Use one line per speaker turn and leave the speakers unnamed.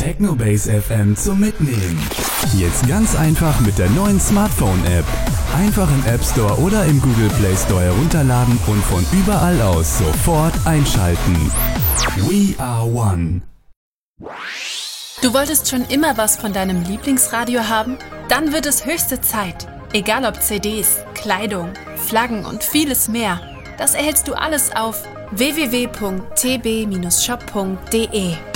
Technobase FM zum Mitnehmen. Jetzt ganz einfach mit der neuen Smartphone-App. Einfach im App Store oder im Google Play Store herunterladen und von überall aus sofort einschalten. We are one.
Du wolltest schon immer was von deinem Lieblingsradio haben? Dann wird es höchste Zeit. Egal ob CDs, Kleidung, Flaggen und vieles mehr. Das erhältst du alles auf www.tb-shop.de.